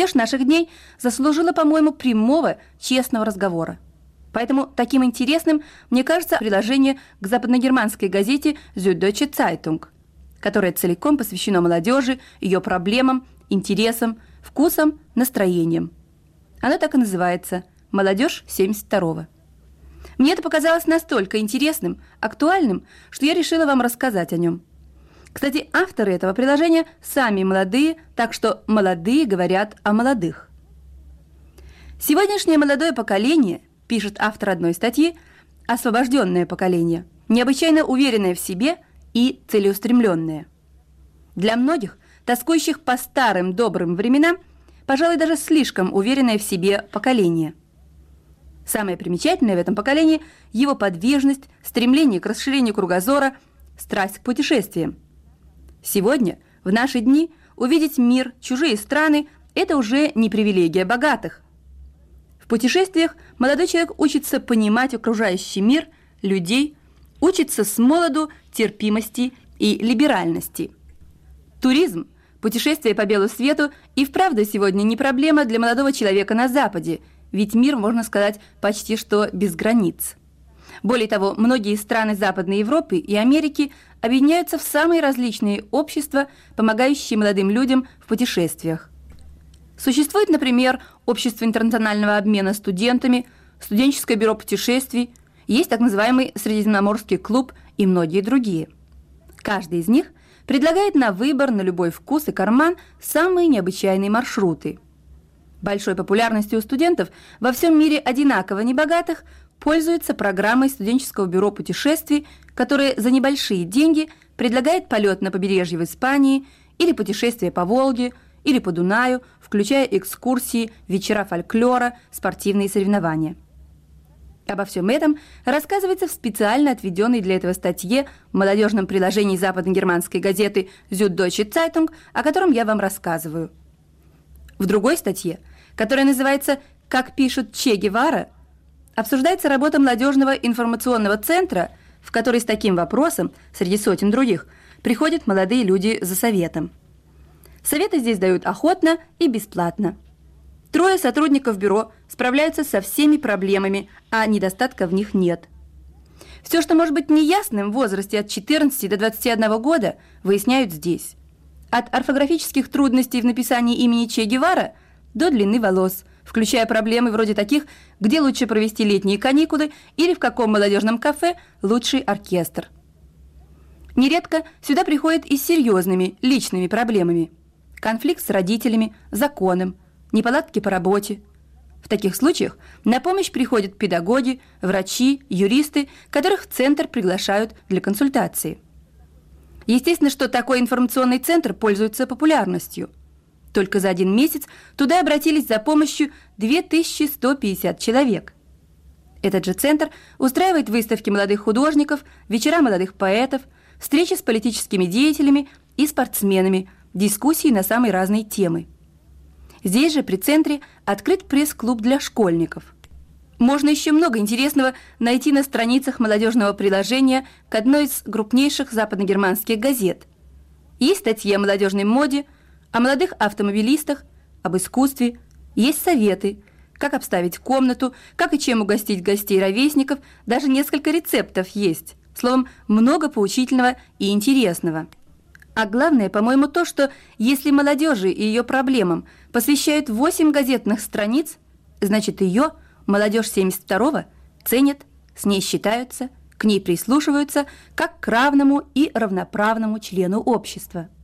Молодежь наших дней заслужила, по-моему, прямого, честного разговора. Поэтому таким интересным мне кажется приложение к западногерманской газете «Süddeutsche Zeitung», которое целиком посвящено молодежи, ее проблемам, интересам, вкусам, настроениям. Оно так и называется «Молодежь 72-го». Мне это показалось настолько интересным, актуальным, что я решила вам рассказать о нем. Кстати, авторы этого приложения сами молодые, так что молодые говорят о молодых. Сегодняшнее молодое поколение, пишет автор одной статьи, освобожденное поколение, необычайно уверенное в себе и целеустремленное. Для многих, тоскующих по старым добрым временам, пожалуй, даже слишком уверенное в себе поколение. Самое примечательное в этом поколении – его подвижность, стремление к расширению кругозора, страсть к путешествиям. Сегодня, в наши дни, увидеть мир, чужие страны – это уже не привилегия богатых. В путешествиях молодой человек учится понимать окружающий мир, людей, учится с молоду терпимости и либеральности. Туризм, путешествие по белу свету и вправду сегодня не проблема для молодого человека на Западе, ведь мир, можно сказать, почти что без границ. Более того, многие страны Западной Европы и Америки объединяются в самые различные общества, помогающие молодым людям в путешествиях. Существует, например, Общество интернационального обмена студентами, Студенческое бюро путешествий, есть так называемый Средиземноморский клуб и многие другие. Каждый из них предлагает на выбор, на любой вкус и карман самые необычайные маршруты. Большой популярностью у студентов во всем мире одинаково небогатых пользуется программой студенческого бюро путешествий, которое за небольшие деньги предлагает полет на побережье в Испании или путешествие по Волге, или по Дунаю, включая экскурсии, вечера фольклора, спортивные соревнования. Обо всем этом рассказывается в специально отведенной для этого статье в молодежном приложении западногерманской газеты «Süddeutsche Zeitung», о котором я вам рассказываю. В другой статье, которая называется «Как пишут Че Гевара», обсуждается работа молодежного информационного центра, в который с таким вопросом, среди сотен других, приходят молодые люди за советом. Советы здесь дают охотно и бесплатно. 3 сотрудников бюро справляются со всеми проблемами, а недостатка в них нет. Все, что может быть неясным в возрасте от 14 до 21 года, выясняют здесь. От орфографических трудностей в написании имени Че Гевара до длины волос, включая проблемы вроде таких, где лучше провести летние каникулы или в каком молодежном кафе лучший оркестр. Нередко сюда приходят и с серьезными личными проблемами. Конфликт с родителями, законом, неполадки по работе. В таких случаях на помощь приходят педагоги, врачи, юристы, которых в центр приглашают для консультации. Естественно, что такой информационный центр пользуется популярностью. Только за 1 месяц туда обратились за помощью 2150 человек. Этот же центр устраивает выставки молодых художников, вечера молодых поэтов, встречи с политическими деятелями и спортсменами, дискуссии на самые разные темы. Здесь же при центре открыт пресс-клуб для школьников. Можно еще много интересного найти на страницах молодежного приложения к одной из крупнейших западногерманских газет. Есть статьи о молодежной моде, о молодых автомобилистах, об искусстве, есть советы, как обставить комнату, как и чем угостить гостей-ровесников, даже несколько рецептов есть. Словом, много поучительного и интересного. А главное, по-моему, то, что если молодежи и ее проблемам посвящают 8 газетных страниц, значит ее, молодежь 72-го, ценят, с ней считаются, к ней прислушиваются, как к равному и равноправному члену общества.